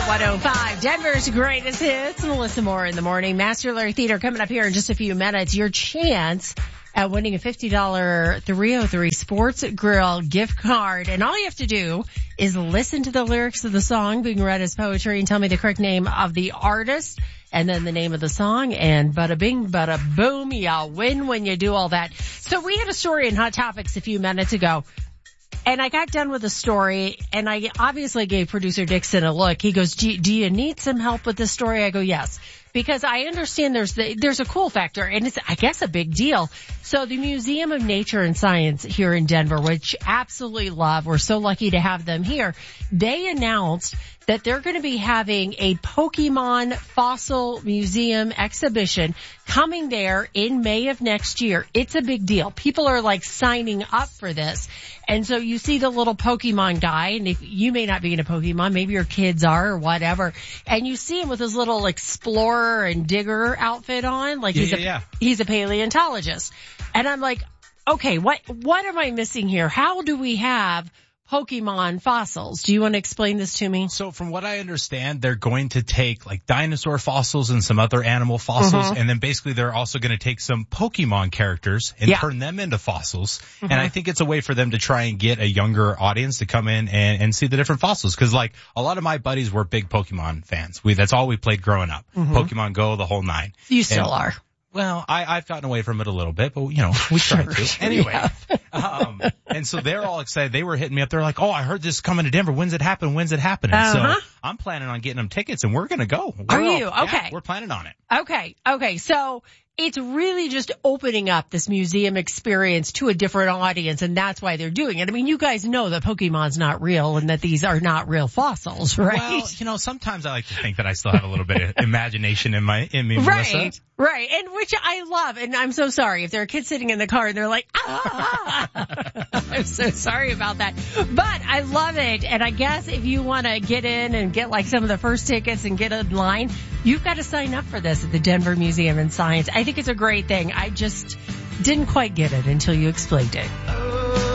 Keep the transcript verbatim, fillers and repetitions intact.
one oh five, Denver's greatest hits. Melissa Moore in the morning. Master Larry Theater coming up here in just a few minutes. Your chance at winning a fifty dollars three oh three Sports Grill gift card. And all you have to do is listen to the lyrics of the song being read as poetry and tell me the correct name of the artist and then the name of the song. And bada bing, bada boom, y'all win when you do all that. So we had a story in Hot Topics a few minutes ago. And I got done with the story, and I obviously gave producer Dixon a look. He goes, do, do you need some help with this story? I go, yes. Because I understand there's the, there's a cool factor, and it's, I guess, a big deal. So the Museum of Nature and Science here in Denver, which absolutely love, we're so lucky to have them here, they announced that they're going to be having a Pokemon Fossil Museum exhibition coming there in May of next year. It's a big deal. People are like signing up for this. And so you see the little Pokemon guy, and if you may not be into Pokemon, maybe your kids are or whatever, and you see him with his little explorer and digger outfit on, like yeah, he's yeah, a yeah. he's a paleontologist. And I'm like, okay, what what am I missing here? How do we have Pokemon fossils? Do you want to explain this to me? So from what I understand, they're going to take like dinosaur fossils and some other animal fossils, mm-hmm. and then basically they're also going to take some Pokemon characters and yeah. turn them into fossils. Mm-hmm. And I think it's a way for them to try and get a younger audience to come in and, and see the different fossils. Cause like a lot of my buddies were big Pokemon fans. We, that's all we played growing up. Mm-hmm. Pokemon Go, the whole nine. You still and, are. Well, I, I've gotten away from it a little bit, but you know, we try sure, to. Sure anyway, um, and so they're all excited. They were hitting me up. They're like, "Oh, I heard this is coming to Denver. When's it happen? When's it happening?" Uh-huh. So I'm planning on getting them tickets, and we're gonna go. We're Are all, you? Okay. Yeah, we're planning on it. Okay. Okay. So it's really just opening up this museum experience to a different audience, and that's why they're doing it. I mean, you guys know that Pokemon's not real and that these are not real fossils, right? Well, you know, sometimes I like to think that I still have a little bit of imagination in my in me, right, Melissa. Right, and which I love. And I'm so sorry if there are kids sitting in the car and they're like, ah, I'm so sorry about that. But I love it, and I guess if you want to get in and get like some of the first tickets and get in line, you've got to sign up for this at the Denver Museum of Science. I think it's a great thing. I just didn't quite get it until you explained it.